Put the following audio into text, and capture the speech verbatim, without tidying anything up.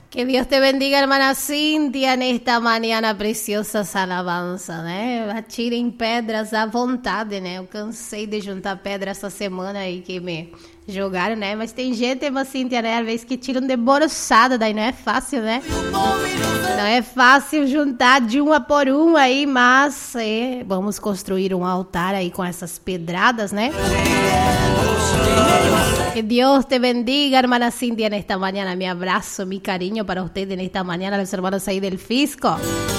Que Dios te bendiga, hermana Cintia, en esta mañana preciosa alabança, né? Atirem pedras à vontade, né? Eu cansei de juntar pedra essa semana aí que me jogaram, né? Mas tem gente, irmã Cintia, né? Às vezes que tiram de boroçada, daí não é fácil, né? Não é fácil juntar de uma por uma aí, mas é, vamos construir um altar aí com essas pedradas, né? Que Dios te bendiga, hermana Cintia, en esta mañana. Mi abrazo, mi cariño para ustedes en esta mañana, los hermanos ahí del Fisco.